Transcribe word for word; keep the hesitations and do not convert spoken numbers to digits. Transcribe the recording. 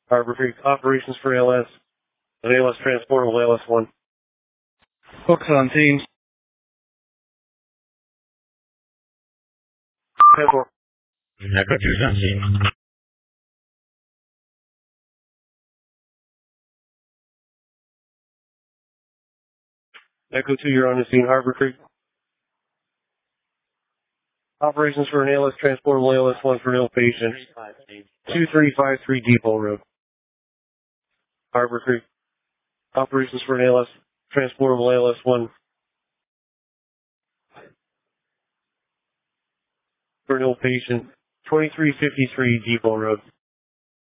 Harbor Creek, operations for A L S. An A L S transportable A L S one. Hooks on teams. ten four. Echo two on scene. Echo two, you're on the scene, Harbor Creek. Operations for an A L S transportable A L S one for an ill patient. two three five three Depot Road. Harbor Creek. Operations for an A L S transportable A L S one for an ill patient. twenty-three fifty-three Depot Road.